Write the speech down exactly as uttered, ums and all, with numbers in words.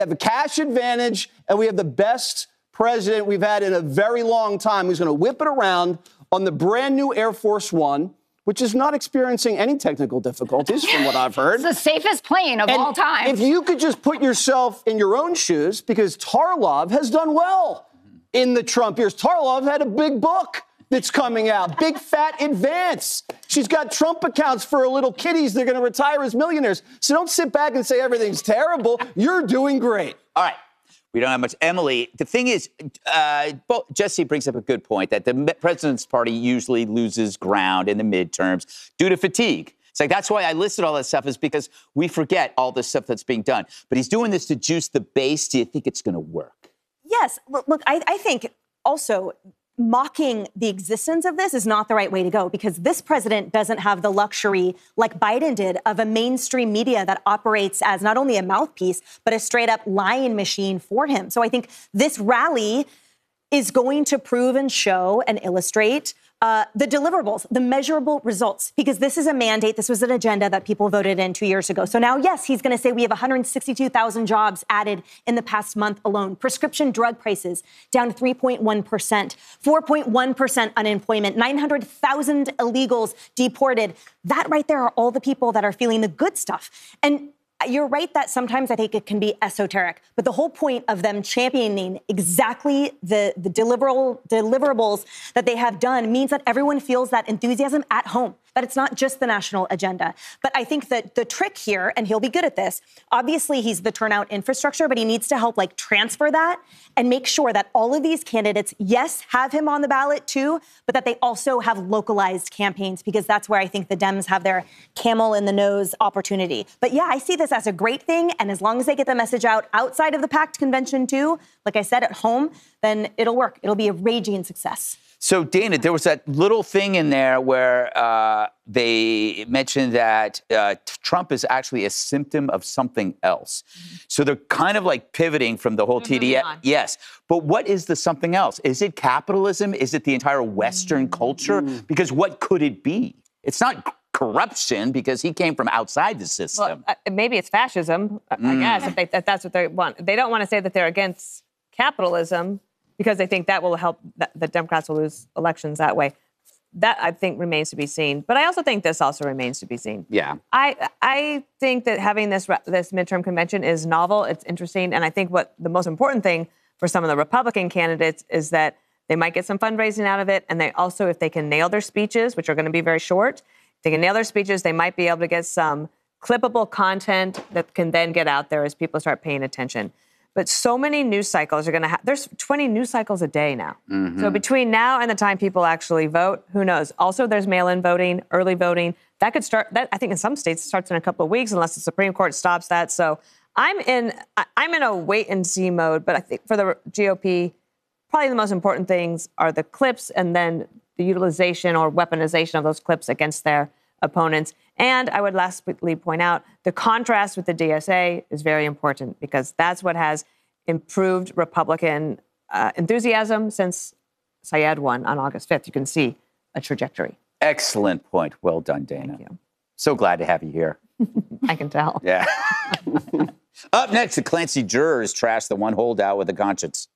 have a cash advantage, and we have the best president we've had in a very long time who's going to whip it around on the brand new Air Force One, which is not experiencing any technical difficulties from what I've heard. It's the safest plane of and all time. If you could just put yourself in your own shoes, because Tarlov has done well in the Trump years. Tarlov had a big book that's coming out, big fat advance. She's got Trump accounts for her little kiddies. They're going to retire as millionaires. So don't sit back and say everything's terrible. You're doing great. All right. We don't have much. Emily, the thing is, uh, Jesse brings up a good point that the president's party usually loses ground in the midterms due to fatigue. It's like, that's why I listed all that stuff, is because we forget all the stuff that's being done. But he's doing this to juice the base. Do you think it's going to work? Yes. Look, I, I think also mocking the existence of this is not the right way to go, because this president doesn't have the luxury, like Biden did, of a mainstream media that operates as not only a mouthpiece, but a straight up lying machine for him. So I think this rally is going to prove and show and illustrate uh, the deliverables, the measurable results, because this is a mandate. This was an agenda that people voted in two years ago. So now, yes, he's going to say we have one hundred sixty-two thousand jobs added in the past month alone. Prescription drug prices down three point one percent, four point one percent unemployment, nine hundred thousand illegals deported. That right there are all the people that are feeling the good stuff. And you're right that sometimes I think it can be esoteric, but the whole point of them championing exactly the, the deliverable, deliverables that they have done means that everyone feels that enthusiasm at home, that it's not just the national agenda. But I think that the trick here, and he'll be good at this, obviously he's the turnout infrastructure, but he needs to help like transfer that and make sure that all of these candidates, yes, have him on the ballot too, but that they also have localized campaigns, because that's where I think the Dems have their camel in the nose opportunity. But yeah, I see this as a great thing. And as long as they get the message out outside of the PACT convention too, like I said, at home, then it'll work. It'll be a raging success. So, Dana, there was that little thing in there where uh, they mentioned that uh, Trump is actually a symptom of something else. Mm-hmm. So they're kind of like pivoting from the whole T D S. Yes. But what is the something else? Is it capitalism? Is it the entire Western mm-hmm. culture? Because what could it be? It's not corruption, because he came from outside the system. Well, uh, maybe it's fascism, I mm. guess, if, they, if that's what they want. They don't want to say that they're against capitalism, because they think that will help, that the Democrats will lose elections that way. That, I think, remains to be seen. But I also think this also remains to be seen. Yeah. I I think that having this this midterm convention is novel. It's interesting. And I think what the most important thing for some of the Republican candidates is that they might get some fundraising out of it. And they also, if they can nail their speeches, which are going to be very short, if they can nail their speeches, they might be able to get some clippable content that can then get out there as people start paying attention. But so many news cycles are going to have, there's twenty news cycles a day now. Mm-hmm. So between now and the time people actually vote, who knows? Also, there's mail-in voting, early voting. That could start, that I think in some states it starts in a couple of weeks unless the Supreme Court stops that. So I'm in, I'm in a wait and see mode. But I think for the G O P, probably the most important things are the clips and then the utilization or weaponization of those clips against their opponents. And I would lastly point out the contrast with the D S A is very important, because that's what has improved Republican uh, enthusiasm since Syed won on August fifth. You can see a trajectory. Excellent point. Well done, Dana. Thank you. So glad to have you here. I can tell. Yeah. Up next, the Clancy jurors trashed the one holdout with a conscience.